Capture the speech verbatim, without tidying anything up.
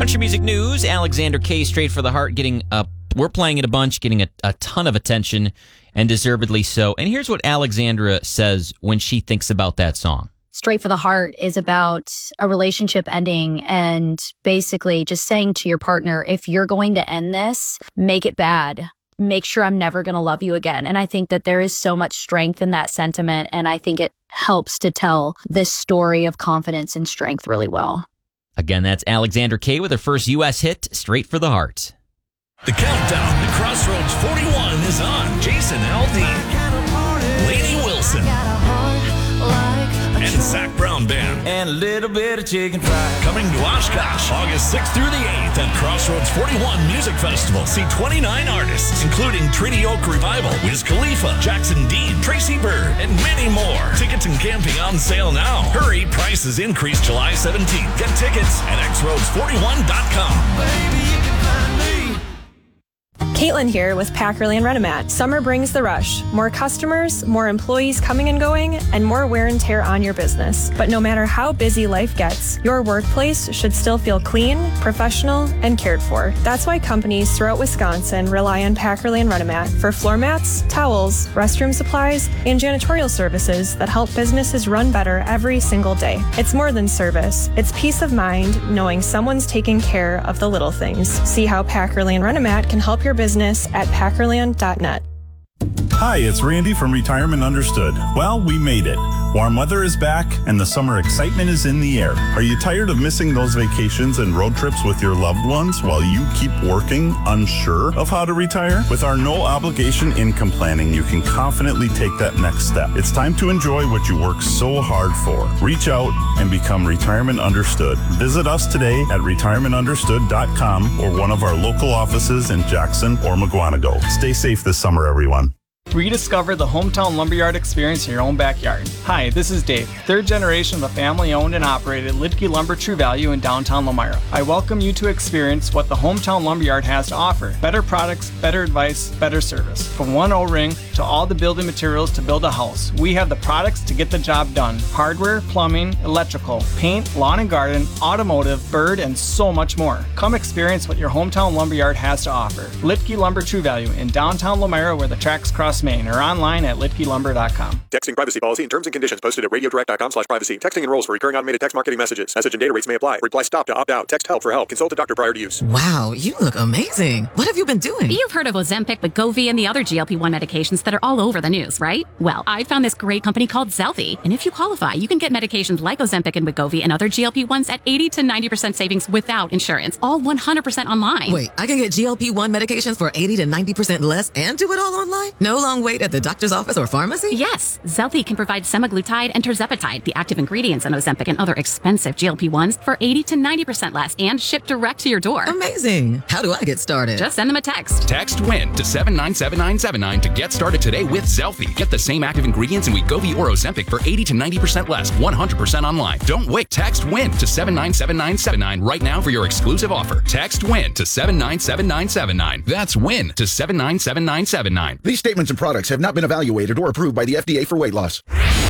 Country music news, Alexander K, Straight for the Heart, getting up. We're playing it a bunch, getting a, a ton of attention, and deservedly so. And here's what Alexandra says when she thinks about that song. Straight for the Heart is about a relationship ending and basically just saying to your partner, if you're going to end this, make it bad. Make sure I'm never going to love you again. And I think that there is so much strength in that sentiment. And I think it helps to tell this story of confidence and strength really well. Again, that's Alexander K with her first U S hit, Straight for the Heart. The countdown to Crossroads forty-one is on. Jason Aldean, Lainey Wilson, and Zach Brown Band. And a little bit of chicken fried. Coming to Oshkosh, August sixth through the eighth at Crossroads forty-one Music Festival. See twenty-nine artists, including Treaty Oak Revival, Wiz Khalifa, Jackson Dean, Tracy Byrd, and many more. Tickets and camping on sale now. Hurry, prices increase July seventeenth. Get tickets at x roads forty-one dot com. Baby, you can find me. Caitlin here with Packerly and Renomat. Summer brings the rush. More customers, more employees coming and going, and more wear and tear on your business. But no matter how busy life gets, your workplace should still feel clean, professional, and cared for. That's why companies throughout Wisconsin rely on Packerly and Renomat for floor mats, towels, restroom supplies, and janitorial services that help businesses run better every single day. It's more than service. It's peace of mind knowing someone's taking care of the little things. See how Packerly and Renomat can help your business at packerland dot net. Hi, it's Randy from Retirement Understood. Well, we made it. Warm weather is back and the summer excitement is in the air. Are you tired of missing those vacations and road trips with your loved ones while you keep working, unsure of how to retire? With our no obligation income planning, you can confidently take that next step. It's time to enjoy what you work so hard for. Reach out and become Retirement Understood. Visit us today at retirement understood dot com or one of our local offices in Jackson or Mukwonago. Stay safe this summer, everyone. Rediscover the hometown lumberyard experience in your own backyard. Hi, this is Dave, third generation of the family-owned and operated Lidke Lumber True Value in downtown Lomira. I welcome you to experience what the hometown lumberyard has to offer. Better products, better advice, better service. From one O-ring to all the building materials to build a house, we have the products to get the job done. Hardware, plumbing, electrical, paint, lawn and garden, automotive, bird, and so much more. Come experience what your hometown lumberyard has to offer. Lidke Lumber True Value in downtown Lomira where the tracks cross Maine, or online at lidke lumber dot com. Texting privacy policy and terms and conditions posted at radiodirect dot com slash privacy. Texting enrolls for recurring automated text marketing messages. Message and data rates may apply. Reply stop to opt out. Text help for help. Consult a doctor prior to use. Wow, you look amazing. What have you been doing? You've heard of Ozempic, Wegovy, and the other G L P one medications that are all over the news, right? Well, I found this great company called Zelfie, and if you qualify, you can get medications like Ozempic and Wegovy and other G L P ones at eighty to ninety percent savings without insurance, all one hundred percent online. Wait, I can get G L P one medications for eighty to ninety percent less and do it all online? No long wait at the doctor's office or pharmacy? Yes, Zelfie can provide semaglutide and tirzepatide, the active ingredients in Ozempic and other expensive G L P ones, for eighty to ninety percent less and shipped direct to your door. Amazing. How do I get started? Just send them a text. Text WIN to seven nine seven nine seven nine to get started today with Zelfie. Get the same active ingredients in Wegovy or Ozempic for eighty to ninety percent less, one hundred percent online. Don't wait. Text WIN to seven nine seven nine seven nine right now for your exclusive offer. Text WIN to seven nine seven nine seven nine. That's WIN to seven nine seven nine seven nine. These statements and products have not been evaluated or approved by the F D A for weight loss.